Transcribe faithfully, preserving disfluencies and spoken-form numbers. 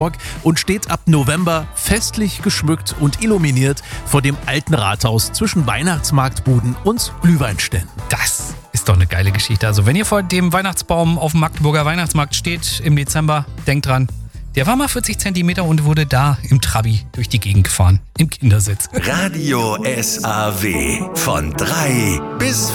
und steht ab November festlich geschmückt und illuminiert vor dem alten Rathaus zwischen Weihnachtsmarktbuden und Glühweinständen. Das ist doch eine geile Geschichte. Also wenn ihr vor dem Weihnachtsbaum auf dem Magdeburger Weihnachtsmarkt steht im Dezember, denkt dran, der war mal vierzig Zentimeter und wurde da im Trabi durch die Gegend gefahren, im Kindersitz. Radio S A W von drei bis